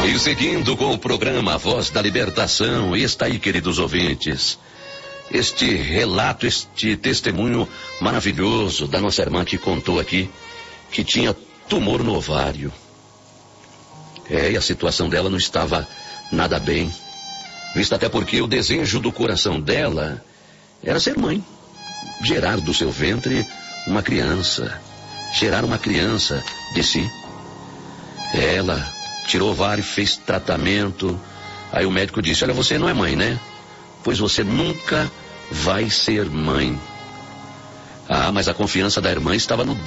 E seguindo com o programa Voz da Libertação, está aí, queridos ouvintes, este relato, este testemunho maravilhoso da nossa irmã que contou aqui que tinha tumor no ovário. E a situação dela não estava nada bem, visto até porque o desejo do coração dela era ser mãe, gerar do seu ventre uma criança, gerar uma criança de si. Ela tirou o ovário, fez tratamento, aí o médico disse: olha, você não é mãe, né? Pois você nunca vai ser mãe. Mas a confiança da irmã estava no